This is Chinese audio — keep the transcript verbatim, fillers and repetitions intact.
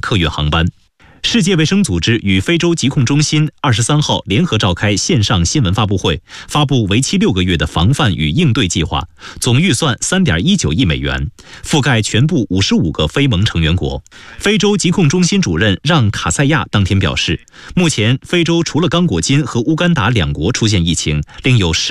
客运航班。世界卫生组织与非洲疾控中心二十三号联合召开线上新闻发布会，发布为期六个月的防范与应对计划，总预算三点一九亿美元，覆盖全部五十五个非盟成员国。非洲疾控中心主任让卡塞亚当天表示，目前非洲除了刚果金和乌干达两国出现疫情，另有十